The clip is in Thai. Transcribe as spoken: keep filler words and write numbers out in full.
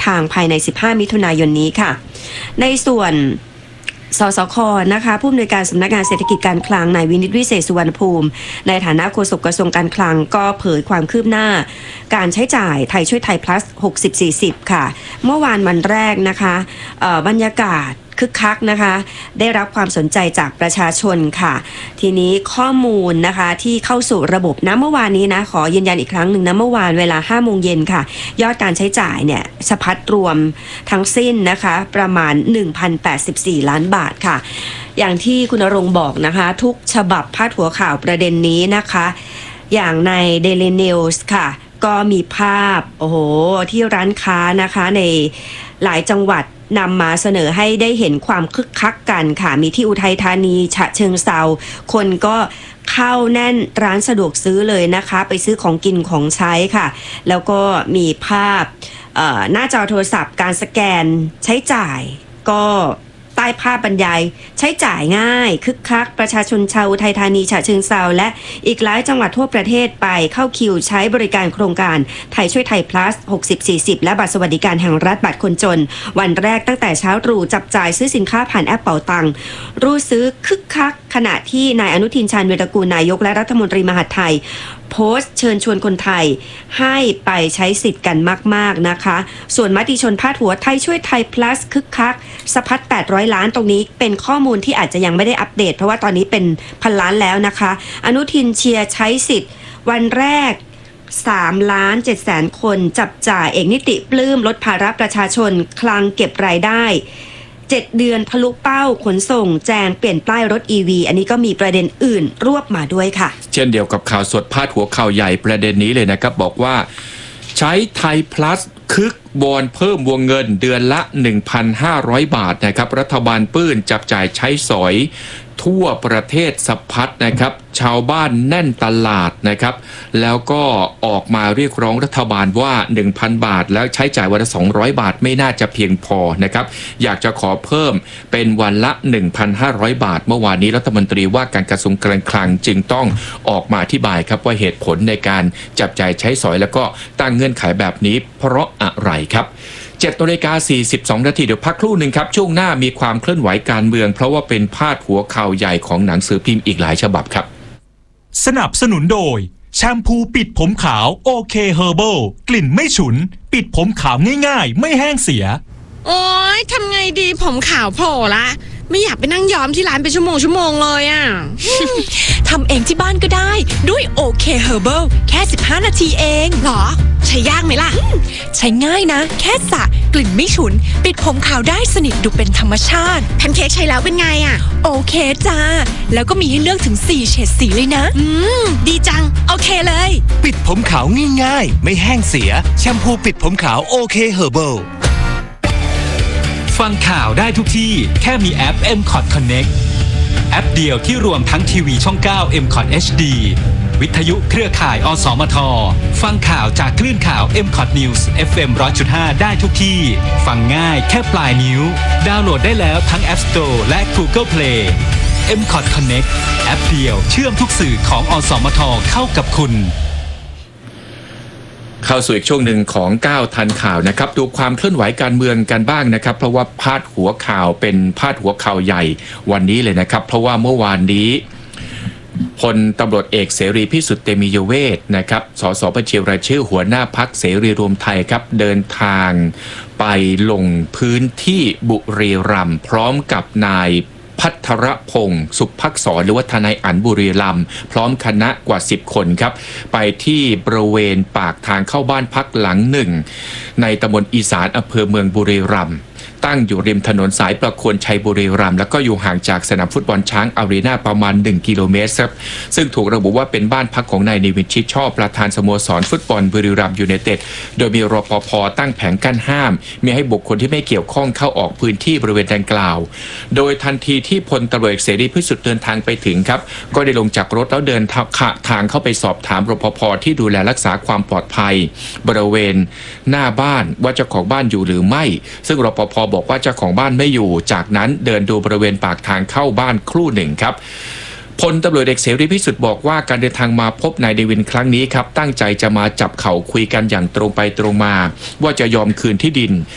ทางภายในสิบห้ามิถุนายนนี้ค่ะในส่วนสสค.นะคะผู้อำนวยการสำนักงานเศรษฐกิจการคลังนายวินิตวิเศษสุวรรณภูมิในฐานะโฆษกกระทรวงการคลังก็เผยความคืบหน้าการใช้จ่ายไทยช่วยไทย plus หกสิบ สี่สิบ ค่ะเมื่อวานวันแรกนะคะบรรยากาศคึกคักนะคะได้รับความสนใจจากประชาชนค่ะทีนี้ข้อมูลนะคะที่เข้าสู่ระบบนะเมื่อวานนี้นะขอยืนยันอีกครั้งหนึ่งนะเมื่อวานเวลาห้าโมงเย็นค่ะยอดการใช้จ่ายเนี่ยสะพัดรวมทั้งสิ้นนะคะประมาณ หนึ่งพันแปดสิบสี่ ล้านบาทค่ะอย่างที่คุณณรงค์บอกนะคะทุกฉบับพาดหัวข่าวประเด็นนี้นะคะอย่างใน Daily News ค่ะก็มีภาพโอ้โหที่ร้านค้านะคะในหลายจังหวัดนำมาเสนอให้ได้เห็นความคึกคักกันค่ะมีที่อุทัยธานีฉะเชิงเทราคนก็เข้าแน่นร้านสะดวกซื้อเลยนะคะไปซื้อของกินของใช้ค่ะแล้วก็มีภาพหน้าจอโทรศัพท์การสแกนใช้จ่ายก็ใต้ภาพบรรยายใช้จ่ายง่ายคึกคักประชาชนชาวอุทัยธานีฉะเชิงเทราและอีกหลายจังหวัดทั่วประเทศไปเข้าคิวใช้บริการโครงการไทยช่วยไทย plus หกสิบ สี่สิบและบัตรสวัสดิการแห่งรัฐบัตรคนจนวันแรกตั้งแต่เช้าตรู่จับจ่ายซื้อสินค้าผ่านแอปเป๋าตังค์รู้ซื้อคึกคักขณะที่นายอนุทินชาญวีรกูลนายกและรัฐมนตรีมหาดไทยโพสต์เชิญชวนคนไทยให้ไปใช้สิทธิ์กันมากๆนะคะส่วนมติชนพาดหัวไทยช่วยไทย plus คึกคักสะพัดแปดร้อยล้านตรงนี้เป็นข้อมูลที่อาจจะยังไม่ได้อัปเดตเพราะว่าตอนนี้เป็นพันล้านแล้วนะคะอนุทินเชียร์ใช้สิทธิ์วันแรกสามล้านเจ็ดแสนคนจับจ่ายเอกนิติปลื้มลดภาระประชาชนคลังเก็บรายได้เจ็ดเดือนทะลุเป้าขนส่งแจงเปลี่ยนป้ายรถ อี วี อันนี้ก็มีประเด็นอื่นรวบมาด้วยค่ะเช่นเดียวกับข่าวสดพาดหัวข่าวใหญ่ประเด็นนี้เลยนะครับบอกว่าใช้ไทย plus คึกวอนเพิ่มวงเงินเดือนละ หนึ่งพันห้าร้อย บาทนะครับรัฐบาลปื้นจับจ่ายใช้สอยทั่วประเทศสะพัดนะครับชาวบ้านแน่นตลาดนะครับแล้วก็ออกมาเรียกร้องรัฐบาลว่า หนึ่งพัน บาทแล้วใช้จ่ายวันละสองร้อยบาทไม่น่าจะเพียงพอนะครับอยากจะขอเพิ่มเป็นวันละ หนึ่งพันห้าร้อย บาทเมื่อวานนี้รัฐมนตรีว่าการกระทรวงการคลังจึงต้องออกมาอธิบายครับว่าเหตุผลในการจับจ่ายใช้สอยแล้วก็ตั้งเงื่อนไขแบบนี้เพราะอะไรครับเจ็ดนาฬิกาสี่สิบสองนาทีเดี๋ยวพักครู่หนึ่งครับช่วงหน้ามีความเคลื่อนไหวการเมืองเพราะว่าเป็นพาดหัวข่าวใหญ่ของหนังสือพิมพ์อีกหลายฉบับครับสนับสนุนโดยแชมพูปิดผมขาวโอเคเฮอร์เบิลกลิ่นไม่ฉุนปิดผมขาวง่ายๆไม่แห้งเสียโอ๊ยทำไงดีผมขาวโผล่ละไม่อยากไปนั่งย้อมที่ร้านเป็นชั่วโมงชั่วโมงเลยอ่ะทำเองที่บ้านก็ได้ด้วยโอเคเฮอร์เบิลแค่สิบห้านาทีเองหรอใช้ยากไหมล่ะใช้ง่ายนะแค่สระกลิ่นไม่ฉุนปิดผมขาวได้สนิทดูเป็นธรรมชาติแพนเค้กใช้แล้วเป็นไงอ่ะโอเคจ้าแล้วก็มีให้เลือกถึงสี่เฉดสีเลยนะอืมดีจังโอเคเลยปิดผมขาวง่ายๆไม่แห้งเสียแชมพูปิดผมขาวโอเคเฮอร์เบิลฟังข่าวได้ทุกที่แค่มีแอป เอ็ม คอท Connect แอปเดียวที่รวมทั้งทีวีช่อง เก้า เอ็ม คอท เอช ดี วิทยุเครือข่ายอสมทฟังข่าวจากคลื่นข่าว เอ็ม คอท News เอฟ เอ็ม หนึ่งร้อยจุดห้า ได้ทุกที่ฟังง่ายแค่ปลายนิ้วดาวน์โหลดได้แล้วทั้ง App Store และ Google Play เอ็ม คอท Connect แอปเดียวเชื่อมทุกสื่อของอสมทเข้ากับคุณเข้าสู่อีกช่วงหนึ่งของก้าวทันข่าวนะครับดูความเคลื่อนไหวการเมืองกันบ้างนะครับเพราะว่าพาดหัวข่าวเป็นพาดหัวข่าวใหญ่วันนี้เลยนะครับเพราะว่าเมื่อวานนี้พลตำรวจเอกเสรีพิสุทธิ์เตมียเวทนะครับสสบัญชีรายชื่อหัวหน้าพรรคเสรีรวมไทยครับเดินทางไปลงพื้นที่บุรีรัมย์พร้อมกับนายพัทรพงศ์สุภักษรหรือว่าทนายอั๋นบุรีรัมย์พร้อมคณะกว่าสิบคนครับไปที่บริเวณปากทางเข้าบ้านพักหลังหนึ่งในตำบลอีสานอำเภอเมืองบุรีรัมย์ตั้งอยู่ริมถนนสายประโคนชัยบุรีรัมย์แล้วก็อยู่ห่างจากสนามฟุตบอลช้างอารีนาประมาณหนึ่งกิโลเมตรครับซึ่งถูกระบุว่าเป็นบ้านพักของนายนิวินชิดชอบประธานสโมสรฟุตบอลบุรีรัมย์ยูไนเต็ดโดยมีรปภ.ตั้งแผงกั้นห้ามมิให้บุคคลที่ไม่เกี่ยวข้องเข้าออกพื้นที่บริเวณดังกล่าวโดยทันทีที่พลตำรวจเอกเสรีพิสุทธิ์เดินทางไปถึงครับก็ได้ลงจากรถแล้วเดินทางเข้าไปสอบถามรปภ.ที่ดูแลรักษาความปลอดภัยบริเวณหน้าบ้านว่าเจ้าของบ้านอยู่หรือไม่ซึ่งรปภ.บอกว่าเจ้าของบ้านไม่อยู่จากนั้นเดินดูบริเวณปากทางเข้าบ้านครู่หนึ่งครับพลตำรวจเอกเสรีพิสุทธิ์บอกว่าการเดินทางมาพบนายเดวินครั้งนี้ครับตั้งใจจะมาจับเข่าคุยกันอย่างตรงไปตรงมาว่าจะยอมคืนที่ดิน